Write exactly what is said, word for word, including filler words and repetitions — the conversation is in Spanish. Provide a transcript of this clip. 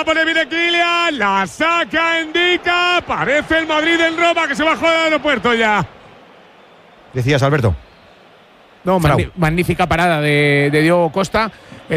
va a poner bien Kylian. La saca, indica. Parece el Madrid en Roma que se bajó del aeropuerto ya. Decías, Alberto. No, magnífica parada de, de Diego Costa.